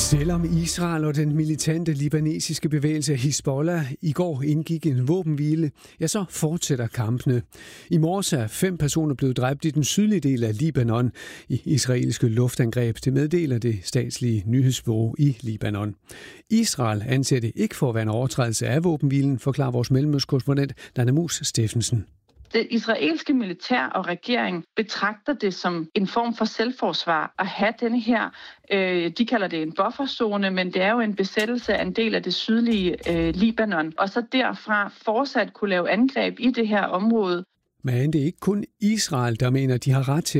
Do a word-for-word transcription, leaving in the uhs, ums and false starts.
Selvom Israel og den militante libanesiske bevægelse Hizbollah i går indgik en våbenhvile, ja, så fortsætter kampene. I morges er fem personer blevet dræbt i den sydlige del af Libanon i israelske luftangreb. Det meddeler det statslige nyhedsbureau i Libanon. Israel anser det ikke for at være en overtrædelse af våbenhvilen, forklarer vores mellemøstkorrespondent Dana Mus Steffensen. Det israelske militær og regering betragter det som en form for selvforsvar at have denne her, øh, de kalder det en bufferzone, men det er jo en besættelse af en del af det sydlige øh, Libanon, og så derfra fortsat kunne lave angreb i det her område. Men det er ikke kun Israel, der mener, de har ret til